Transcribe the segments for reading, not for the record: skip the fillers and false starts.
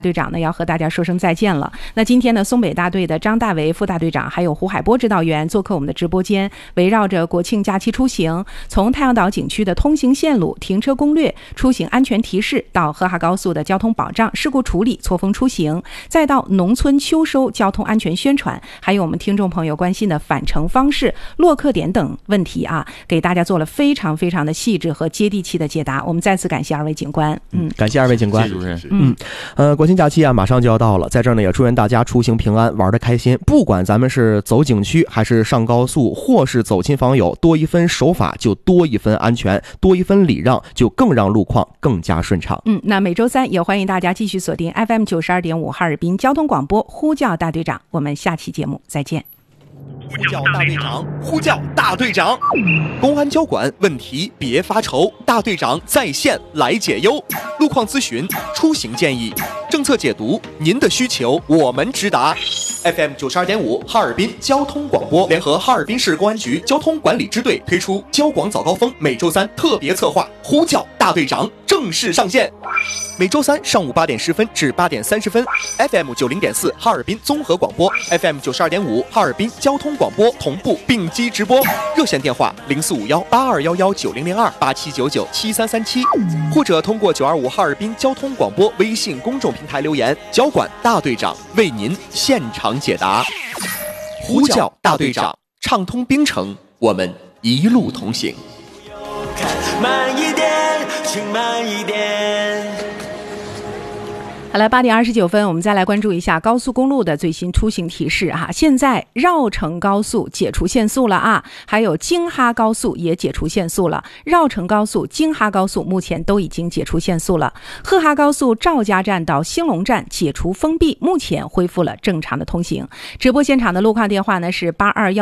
队长呢要和大家说声再见了。那今天呢，松北大队的张大为副大队长还有胡海波指导员做客我们的直播间，围绕着国庆假期出行，从太阳岛景区的通行线路、停车攻略、出行安全提示，到河哈高速的交通保障、事故处理、错峰出行，再到农村秋收交通安全宣传，还有我们听众朋友关心的返程方式、落客点等问题啊，给大家做了非常非常的细致和接地气的解答。我们再次感谢二位警官。 感谢二位警官。 主任。 国庆假期啊，马上就要到了，在这儿呢，也祝愿大家出行平安，玩得开心。不管咱们是走景区，还是上高速，或是走亲访友，多一分守法就多一分安全，多一分礼让就更让路况更加顺畅。 那每周三也欢迎大家继续锁定 FM 92.5哈尔滨交通广播，呼叫大队长。我们下期节目再见。 呼叫大队长，呼叫大队长，公安交管问题别发愁，大队长在线来解忧。路况咨询、出行建议、政策解读，您的需求我们直达。FM 92.5哈尔滨交通广播联合哈尔滨市公安局交通管理支队推出交广早高峰每周三特别策划，呼叫大队长正式上线。每周三上午8点10分至8点30分 ，FM 90.4哈尔滨综合广播 ，FM 92.5哈尔滨交通广播同步并机直播。热线电话0451-8211-9002-8799-7337，或者通过925哈尔滨交通广播微信公众平台留言，交管大队长为您现场解答。呼叫大队长，畅通冰城，我们一路同行。 慢一点，请慢一点。 好了，8点29分，我们再来关注一下高速公路的最新出行提示哈。现在绕城高速解除限速了啊，还有京哈高速也解除限速了。绕城高速、京哈高速目前都已经解除限速了。赫哈高速赵家站到兴隆站解除封闭，目前恢复了正常的通行。直播现场的路况电话呢是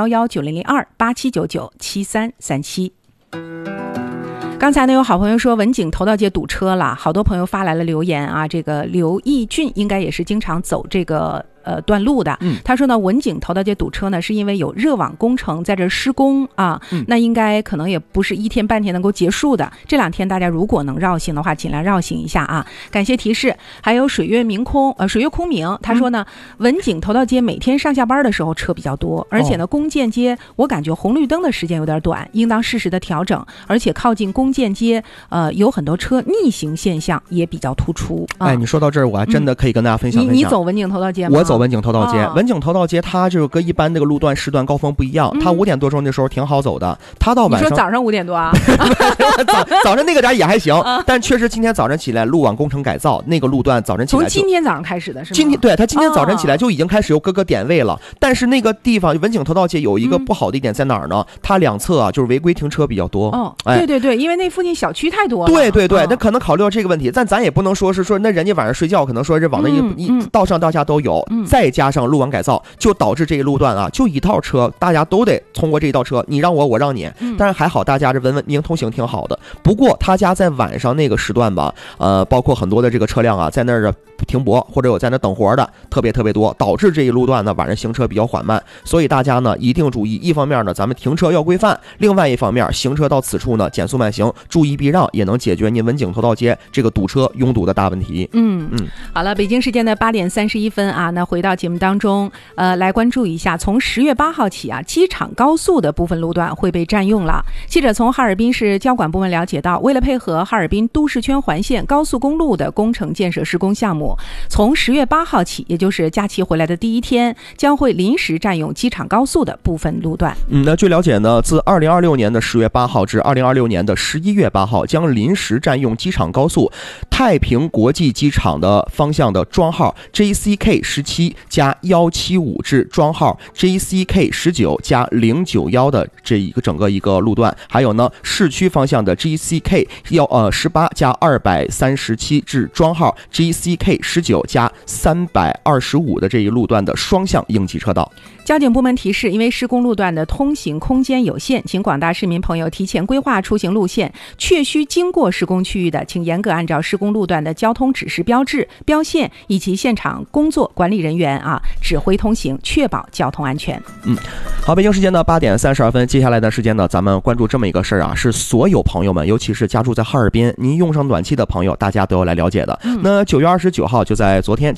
8211-9002-8799-7337。刚才呢有好朋友说文景头道街堵车了，好多朋友发来了留言啊，这个刘义俊应该也是经常走这个段路的，他说呢文景头道街堵车呢是因为有热网工程在这施工啊，那应该可能也不是一天半天能够结束的，这2天大家如果能绕行的话尽量绕行一下啊。感谢提示。还有水月空明他说呢文景头道街每天上下班的时候车比较多，而且呢弓箭街我感觉红绿灯的时间有点短，应当适时的调整，而且靠近弓箭街有很多车逆行现象也比较突出哎，你说到这儿我还真的可以跟大家分享。 你走文景头道街吗？ 我走文景头道街，文景头道街它就跟一般这个路段时段高峰不一样，它5点多钟的时候挺好走的，它到晚上你说早上5点多啊？ 早上那个点也还行，但确实今天早晨起来路网工程改造，那个路段早晨起来从今天早上开始的是吗？ 对，它今天早晨起来就已经开始有各个点位了，但是那个地方文景头道街有一个不好的一点在哪儿呢？它两侧啊就是违规停车比较多。 对，因为那附近小区太多了。 对，那可能考虑到这个问题，但咱也不能说是说那人家晚上睡觉可能说是往那一道上道下都有，再加上路网改造，就导致这个路段啊就一道车，大家都得通过这一道车，你让我让你。但是还好大家这文明通行挺好的。不过他家在晚上那个时段吧，包括很多的这个车辆啊在那儿停泊或者有在那等活的特别多，导致这一路段呢晚上行车比较缓慢，所以大家呢一定注意，一方面呢咱们停车要规范，另外一方面行车到此处呢减速慢行，注意避让，也能解决您文景头道街这个堵车拥堵的大问题。 好了，北京时间的8点31分啊，那回到节目当中，来关注一下，从10月8号起啊，机场高速的部分路段会被占用了。记者从哈尔滨市交管部门了解到，为了配合哈尔滨都市圈环线高速公路的工程建设施工项目，从10月8号起，也就是假期回来的第一天，将会临时占用机场高速的部分路段。 那据了解呢，自2026年的10月8号至2026年的11月8号，将临时占用机场高速太平国际机场的方向的庄号 JCK17加175至庄号 JCK19加091的这一个整个一个路段，还有呢市区方向的 JCK18加237至庄号 JCK19加325的这一路段的双向应急车道。 交警部门提示，因为施工路段的通行空间有限，请广大市民朋友提前规划出行路线，确需经过施工区域的，请严格按照施工路段的交通指示标志、标线以及现场工作管理人员指挥通行，确保交通安全。 好，北京时间的8点32分，接下来的时间呢，咱们关注这么一个事儿啊，是所有朋友们，尤其是家住在哈尔滨，您用上暖气的朋友，大家都要来了解的。那9月29号号就在昨天